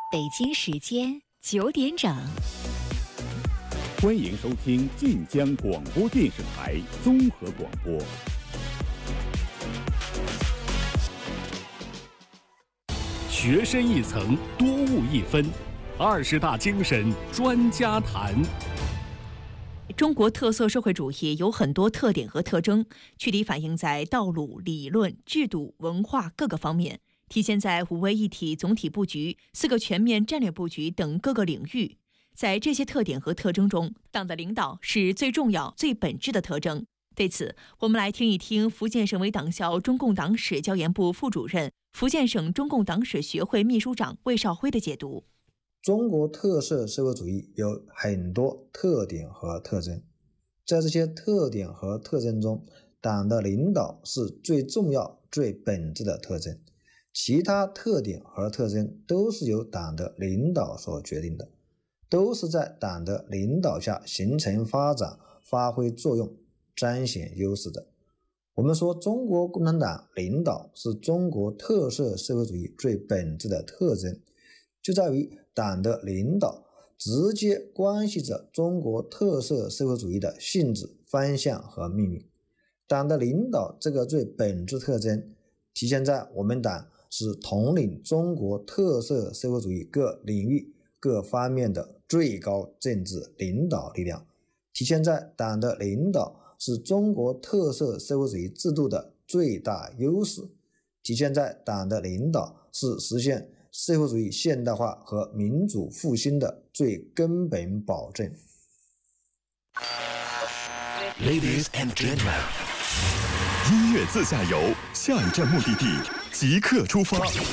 北京时间9点整， 欢迎收听晋江广播电视台综合广播。 学深一层，多悟一分，20大精神专家谈。 中国特色社会主义有很多特点和特征，具体反映在道路、理论、制度、文化各个方面，体现在5位一体总体布局、4个全面战略布局等各个领域。在这些特点和特征中，党的领导是最重要、最本质的特征。对此，我们来听一听福建省委党校中共党史教研部副主任、福建省中共党史学会秘书长魏少辉的解读。 中国特色社会主义有很多特点和特征，在这些特点和特征中，党的领导是最重要、最本质的特征，其他特点和特征都是由党的领导所决定的，都是在党的领导下形成发展、发挥作用、彰显优势的。我们说中国共产党领导是中国特色社会主义最本质的特征，就在于党的领导直接关系着中国特色社会主义的性质、方向和命运。党的领导这个最本质特征体现在我们党是统领中国特色社会主义各领域各方面的最高政治领导力量，体现在党的领导是中国特色社会主义制度的最大优势，体现在党的领导是实现社会主义现代化和民主复兴的最根本保证。 Ladies and gentlemen， 音乐自驾游，下一站目的地即刻出发。